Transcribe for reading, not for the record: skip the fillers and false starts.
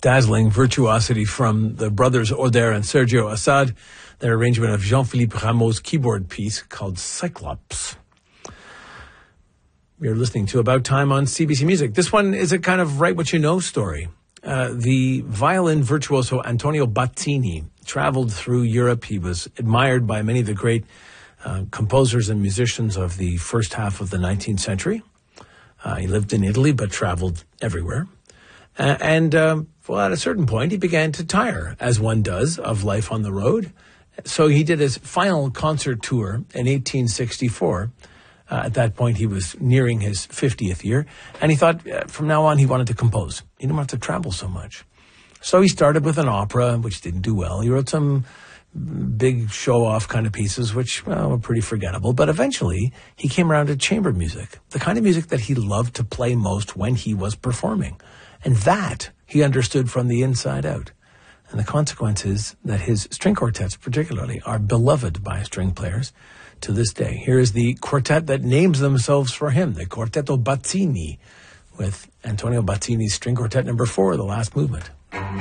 dazzling virtuosity from the brothers Oder and Sergio Assad, their arrangement of Jean-Philippe Rameau's keyboard piece called Cyclops. You're listening to About Time on CBC Music. This one is a kind of write what you know story. The violin virtuoso Antonio Battini traveled through Europe. He was admired by many of the great composers and musicians of the first half of the 19th century. He lived in Italy but traveled everywhere. Well, at a certain point, he began to tire, as one does, of life on the road. So he did his final concert tour in 1864. At that point, he was nearing his 50th year. And he thought from now on, he wanted to compose. He didn't want to travel so much. So he started with an opera, which didn't do well. He wrote some big show-off kind of pieces, which were pretty forgettable. But eventually, he came around to chamber music, the kind of music that he loved to play most when he was performing. And that he understood from the inside out. And the consequence is that his string quartets particularly are beloved by string players to this day. Here is the quartet that names themselves for him, the Quartetto Battini, with Antonio Battini's String Quartet No. 4, the last movement.